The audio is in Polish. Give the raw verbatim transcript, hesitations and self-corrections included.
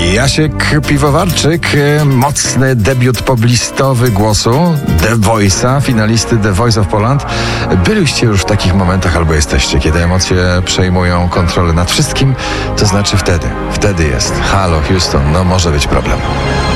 Jasiek Piwowarczyk, mocny debiut poblistowy głosu The Voice'a, finalisty The Voice of Poland. Byliście już w takich momentach, albo jesteście, kiedy emocje przejmują kontrolę nad wszystkim, to znaczy wtedy, wtedy jest. Halo Houston, no może być problem.